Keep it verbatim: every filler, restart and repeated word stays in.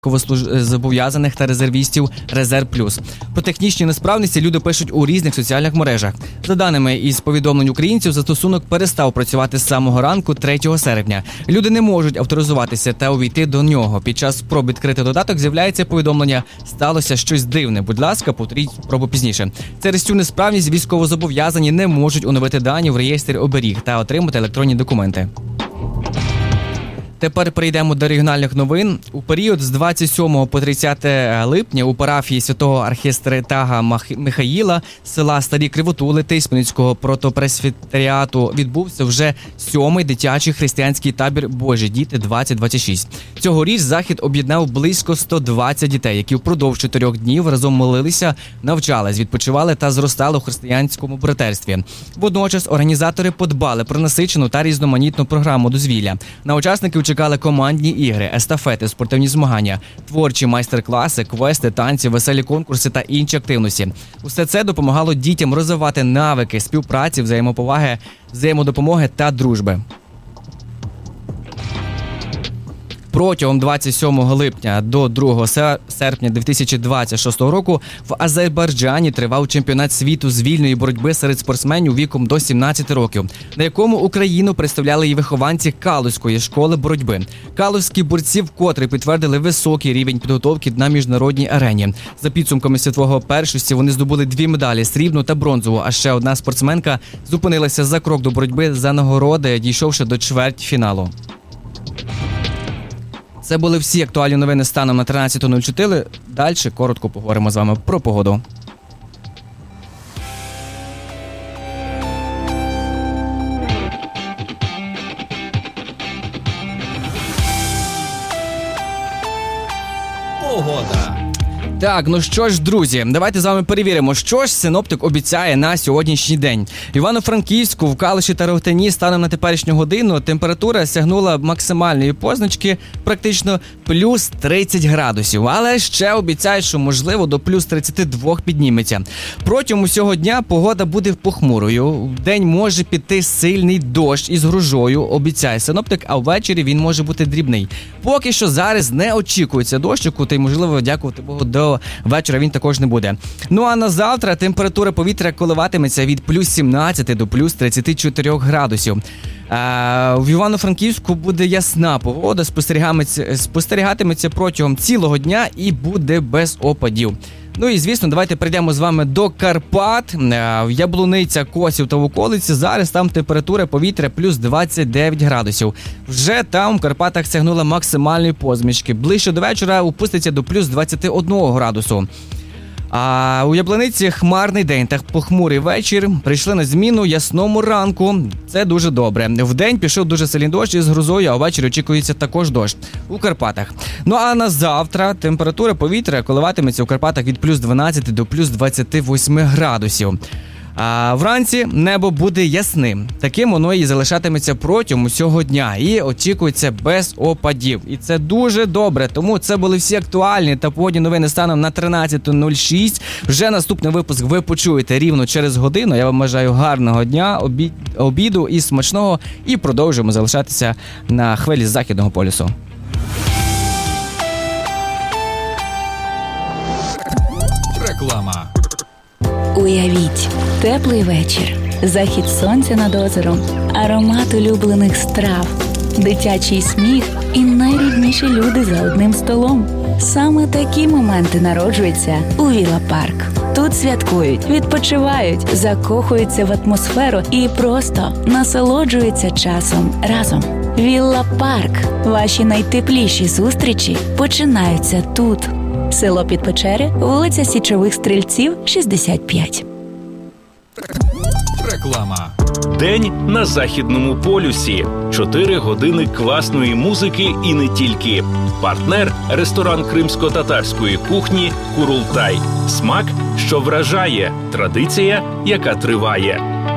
військовозобов'язаних та резервістів «Резерв Плюс». Про технічні несправності люди пишуть у різних соціальних мережах. За даними із повідомлень українців, застосунок перестав працювати з самого ранку третього серпня. Люди не можуть авторизуватися та увійти до нього. Під час спроб відкрити додаток з'являється повідомлення «Сталося щось дивне. Будь ласка, повторіть спробу пізніше». Через цю несправність військовозобов'язані не можуть оновити дані в реєстрі оберіг та отримати електронні документи. Тепер перейдемо до регіональних новин. У період з двадцять сьомого по тридцяте липня у парафії святого архістратига Михаїла села Старі Кривотули Тисменницького протопресвітеріату відбувся вже сьомий дитячий християнський табір «Божі діти двадцять двадцять шість». Цьогоріч захід об'єднав близько сто двадцять дітей, які впродовж чотирьох днів разом молилися, навчались, відпочивали та зростали у християнському братерстві. Водночас організатори подбали про насичену та різноманітну програму дозвілля. На учасників чекали командні ігри, естафети, спортивні змагання, творчі майстер-класи, квести, танці, веселі конкурси та інші активності. Усе це допомагало дітям розвивати навики співпраці, взаємоповаги, взаємодопомоги та дружби. Протягом двадцять сьомого липня до другого серпня дві тисячі двадцять шостого року в Азербайджані тривав чемпіонат світу з вільної боротьби серед спортсменів віком до сімнадцяти років, на якому Україну представляли і вихованці Калузької школи боротьби. Калузькі борці вкотре підтвердили високий рівень підготовки на міжнародній арені. За підсумками світового першості вони здобули дві медалі – срібну та бронзову, а ще одна спортсменка зупинилася за крок до боротьби за нагороди, дійшовши до чвертьфіналу. Це були всі актуальні новини станом на тринадцяте нуль чотири. Далі коротко поговоримо з вами про погоду. Погода. Так, ну що ж, друзі, давайте з вами перевіримо, що ж синоптик обіцяє на сьогоднішній день. В Івано-Франківську, в Калуші та Рогатині станом на теперішню годину температура сягнула максимальної позначки практично плюс тридцять градусів. Але ще обіцяють, що можливо до плюс тридцять два підніметься. Протягом усього дня погода буде похмурою. Вдень може піти сильний дощ із грозою, обіцяє синоптик, а ввечері він може бути дрібний. Поки що зараз не очікується дощику, та й можливо, дякувати Богу, до вечора він також не буде. Ну а на завтра температура повітря коливатиметься від плюс сімнадцяти до плюс тридцяти чотирьох градусів. А, в Івано-Франківську буде ясна погода, спостерігатиметься, спостерігатиметься протягом цілого дня і буде без опадів. Ну і, звісно, давайте прийдемо з вами до Карпат. В Яблуниця, Косів та в околиці. Зараз там температура повітря плюс двадцять дев'ять градусів. Вже там в Карпатах сягнула максимальної позначки. Ближче до вечора опуститься до плюс двадцять один градусу. А у Яблуниці хмарний день та похмурий вечір. Прийшли на зміну ясному ранку. Це дуже добре. Вдень пішов дуже сильний дощ із грозою, а ввечері очікується також дощ у Карпатах. Ну а на завтра температура повітря коливатиметься у Карпатах від плюс дванадцяти до плюс двадцяти восьми градусів. А вранці небо буде ясним. Таким воно і залишатиметься протягом усього дня. І очікується без опадів. І це дуже добре. Тому це були всі актуальні та погодні новини станом на тринадцяте нуль шість. Вже наступний випуск ви почуєте рівно через годину. Я вам бажаю гарного дня, обід, обіду і смачного. І продовжуємо залишатися на хвилі Західного полюсу. Реклама. Уявіть, теплий вечір, захід сонця над озером, аромат улюблених страв, дитячий сміх і найрідніші люди за одним столом. Саме такі моменти народжуються у Вілла Парк. Тут святкують, відпочивають, закохуються в атмосферу і просто насолоджуються часом разом. Вілла Парк. Ваші найтепліші зустрічі починаються тут. Село Підпечери, вулиця Січових Стрільців, шістдесят п'ять. Реклама. День на Західному полюсі. Чотири години класної музики і не тільки. Партнер – ресторан кримсько-татарської кухні «Курултай». Смак, що вражає. Традиція, яка триває.